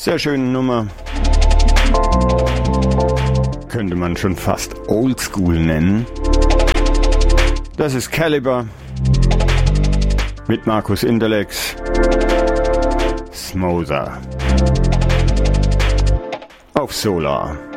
Sehr schöne Nummer. Könnte man schon fast Oldschool nennen. Das ist Caliber mit Markus Interlex, Smother auf Solar.